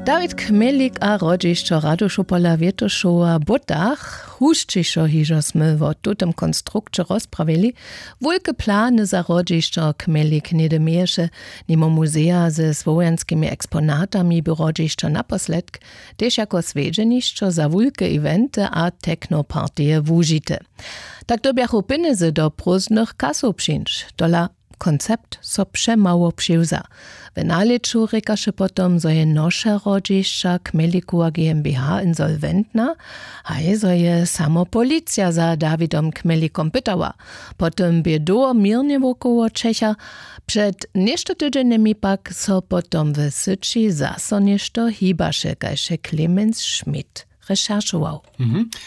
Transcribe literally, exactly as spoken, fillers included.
Dawid Kmelik a rodźišćo Radošopola Wietoszowa Butach hušćišo hižo sme wo tutem konstrukcie rozprawili, wulke plany za rodźišćo Kmelik niedemieše, nimo muzea ze swojenskimi eksponatami by rodźišćo naposledk, tež jako svedźenišćo za wulke eventy a technopartije wužite. Tak dobiachu pienizy do prózdnych kasów przyjść, dola koncept so przemało przyjza. W naleczu rekaše potom, zo je noša rodźišća Kmelikuwa GmbH insolventna, a je zo je samo policja za Dawidom Kmelikom pytała. Potem biedo mirnie wokoło Čecha, przed nieszto tydzieniami pak so potom w Syči zaso nieszto hibaše, kajše Clemens Schmidt recherchował. Mhm.